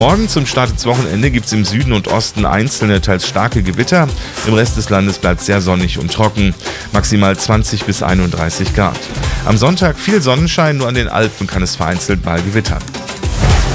Morgen zum Start ins Wochenende gibt es im Süden und Osten einzelne, teils starke Gewitter. Im Rest des Landes bleibt es sehr sonnig und trocken. Maximal 20 bis 31 Grad. Am Sonntag viel Sonnenschein, nur an den Alpen kann es vereinzelt mal gewittern.